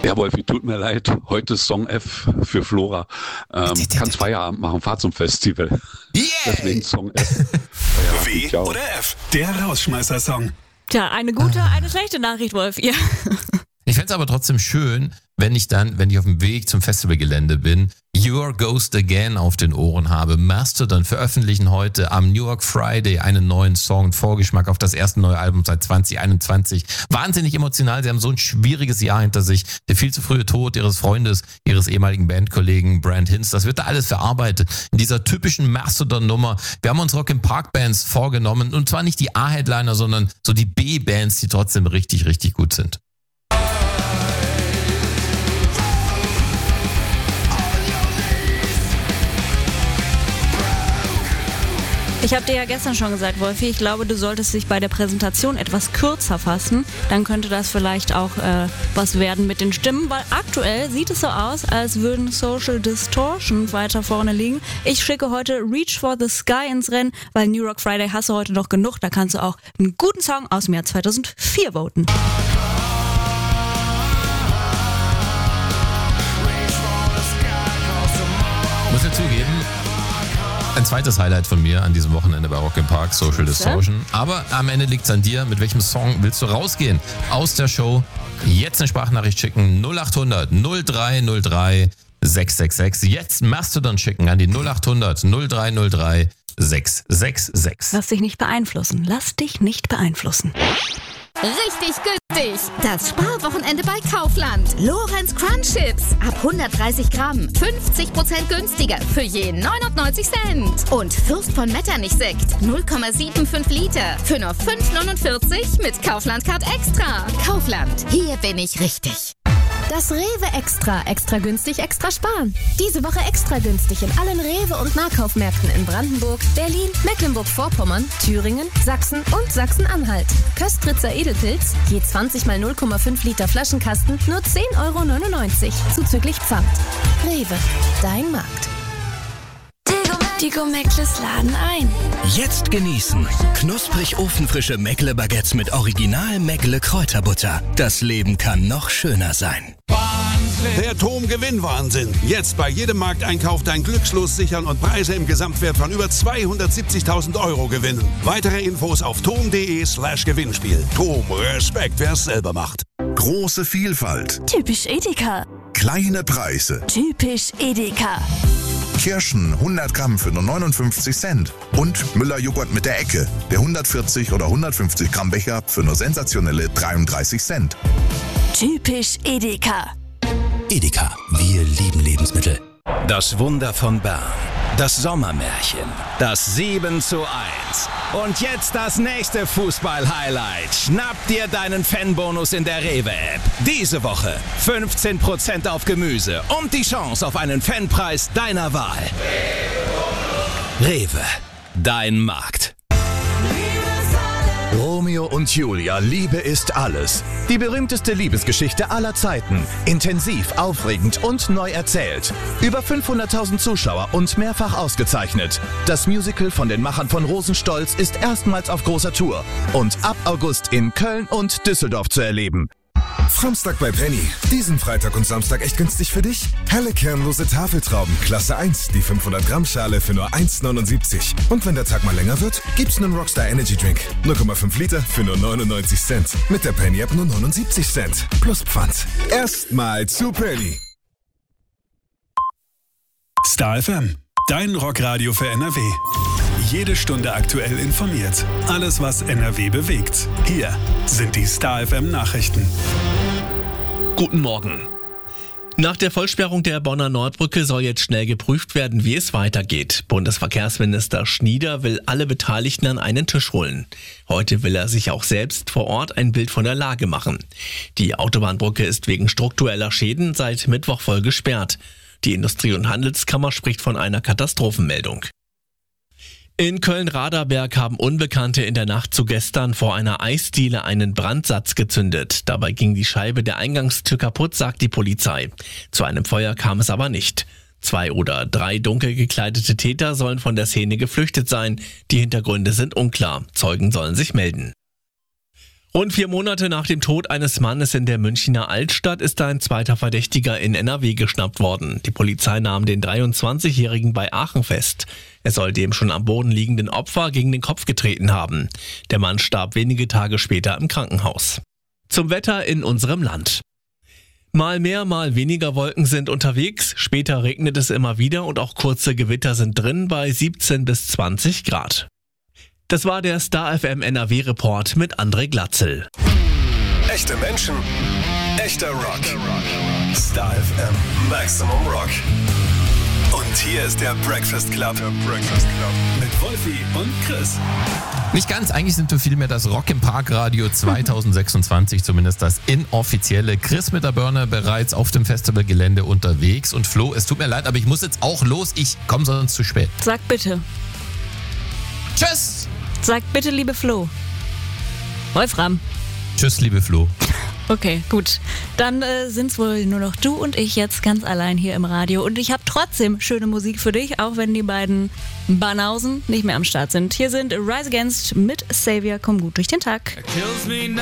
Ja, Wolfi, tut mir leid. Heute ist Song F für Flora. Kannst Feierabend machen, fahr zum Festival. Yeah. Deswegen Song F. W oder F? Der Rausschmeißer-Song. Tja, eine gute, eine schlechte Nachricht, Wolf. Ja. Ich fände es aber trotzdem schön, wenn ich auf dem Weg zum Festivalgelände bin, Your Ghost Again auf den Ohren habe. Mastodon veröffentlichen heute am New York Friday einen neuen Song, Vorgeschmack auf das erste neue Album seit 2021. Wahnsinnig emotional, sie haben so ein schwieriges Jahr hinter sich. Der viel zu frühe Tod ihres Freundes, ihres ehemaligen Bandkollegen Brand Hinz, das wird da alles verarbeitet in dieser typischen Mastodon-Nummer. Wir haben uns Rock im Park Bands vorgenommen und zwar nicht die A-Headliner, sondern so die B-Bands, die trotzdem richtig, richtig gut sind. Ich habe dir ja gestern schon gesagt, Wolfi, ich glaube, du solltest dich bei der Präsentation etwas kürzer fassen. Dann könnte das vielleicht auch was werden mit den Stimmen, weil aktuell sieht es so aus, als würden Social Distortion weiter vorne liegen. Ich schicke heute Reach for the Sky ins Rennen, weil New York Friday hast du heute noch genug. Da kannst du auch einen guten Song aus dem Jahr 2004 voten. Muss ja zugeben, ein zweites Highlight von mir an diesem Wochenende bei Rock im Park, Social Distortion. Aber am Ende liegt's an dir. Mit welchem Song willst du rausgehen aus der Show? Jetzt eine Sprachnachricht schicken, 0800 0303 666. Jetzt Mastodon schicken an die 0800 0303 666. Lass dich nicht beeinflussen. Lass dich nicht beeinflussen. Richtig günstig. Das Sparwochenende bei Kaufland. Lorenz Crunch Chips. Ab 130 Gramm. 50% günstiger. Für je 99 Cent. Und Fürst von Metternich Sekt. 0,75 Liter. Für nur 5,49 mit Kaufland Card Extra. Kaufland. Hier bin ich richtig. Das Rewe Extra. Extra günstig, extra sparen. Diese Woche extra günstig in allen Rewe- und Nahkaufmärkten in Brandenburg, Berlin, Mecklenburg-Vorpommern, Thüringen, Sachsen und Sachsen-Anhalt. Köstritzer Edelpilz, je 20 mal 0,5 Liter Flaschenkasten, nur 10,99 €. Zuzüglich Pfand. Rewe, dein Markt. Die Meckles laden ein. Jetzt genießen. Knusprig ofenfrische Meckle-Baguettes mit Original Meckle-Kräuterbutter. Das Leben kann noch schöner sein. Der TOM-Gewinnwahnsinn. Jetzt bei jedem Markteinkauf dein Glückslos sichern und Preise im Gesamtwert von über 270.000 € gewinnen. Weitere Infos auf tom.de/Gewinnspiel. TOM, Respekt, wer es selber macht. Große Vielfalt. Typisch Edeka. Kleine Preise. Typisch Edeka. Kirschen 100 Gramm für nur 59 Cent. Und Müller-Joghurt mit der Ecke. Der 140 oder 150 Gramm Becher für nur sensationelle 33 Cent. Typisch Edeka. Edeka, wir lieben Lebensmittel. Das Wunder von Bern. Das Sommermärchen. Das 7:1. Und jetzt das nächste Fußball-Highlight. Schnapp dir deinen Fanbonus in der Rewe-App. Diese Woche 15% auf Gemüse und die Chance auf einen Fanpreis deiner Wahl. Rewe, dein Markt. Romeo und Julia, Liebe ist alles. Die berühmteste Liebesgeschichte aller Zeiten. Intensiv, aufregend und neu erzählt. Über 500.000 Zuschauer und mehrfach ausgezeichnet. Das Musical von den Machern von Rosenstolz ist erstmals auf großer Tour und ab August in Köln und Düsseldorf zu erleben. Samstag bei Penny. Diesen Freitag und Samstag echt günstig für dich? Helle kernlose Tafeltrauben, Klasse 1, die 500 Gramm Schale für nur 1,79. Und wenn der Tag mal länger wird, gibt's einen Rockstar Energy Drink. 0,5 Liter für nur 99 Cent. Mit der Penny App nur 79 Cent. Plus Pfand. Erstmal zu Penny. Star FM, dein Rockradio für NRW. Jede Stunde aktuell informiert. Alles, was NRW bewegt. Hier sind die Star FM Nachrichten. Guten Morgen. Nach der Vollsperrung der Bonner Nordbrücke soll jetzt schnell geprüft werden, wie es weitergeht. Bundesverkehrsminister Schnieder will alle Beteiligten an einen Tisch holen. Heute will er sich auch selbst vor Ort ein Bild von der Lage machen. Die Autobahnbrücke ist wegen struktureller Schäden seit Mittwoch voll gesperrt. Die Industrie- und Handelskammer spricht von einer Katastrophenmeldung. In Köln-Raderberg haben Unbekannte in der Nacht zu gestern vor einer Eisdiele einen Brandsatz gezündet. Dabei ging die Scheibe der Eingangstür kaputt, sagt die Polizei. Zu einem Feuer kam es aber nicht. 2 oder 3 dunkel gekleidete Täter sollen von der Szene geflüchtet sein. Die Hintergründe sind unklar. Zeugen sollen sich melden. Rund 4 Monate nach dem Tod eines Mannes in der Münchner Altstadt ist ein zweiter Verdächtiger in NRW geschnappt worden. Die Polizei nahm den 23-Jährigen bei Aachen fest. Er soll dem schon am Boden liegenden Opfer gegen den Kopf getreten haben. Der Mann starb wenige Tage später im Krankenhaus. Zum Wetter in unserem Land. Mal mehr, mal weniger Wolken sind unterwegs. Später regnet es immer wieder und auch kurze Gewitter sind drin bei 17 bis 20 Grad. Das war der Star FM NRW Report mit André Glatzel. Echte Menschen, echter Rock. Star FM Maximum Rock. Und hier ist der Breakfast Club. Mit Wolfi und Chris. Nicht ganz, eigentlich sind wir vielmehr das Rock im Park Radio 2026, zumindest das inoffizielle. Chris mit der Birne bereits auf dem Festivalgelände unterwegs. Und Flo, es tut mir leid, aber ich muss jetzt auch los. Ich komme sonst zu spät. Sag bitte. Tschüss! Sag bitte, liebe Flo. Wolfram. Tschüss, liebe Flo. Okay, gut. Dann sind's wohl nur noch du und ich jetzt ganz allein hier im Radio. Und ich habe trotzdem schöne Musik für dich, auch wenn die beiden Banausen nicht mehr am Start sind. Hier sind Rise Against mit Savior. Komm gut durch den Tag.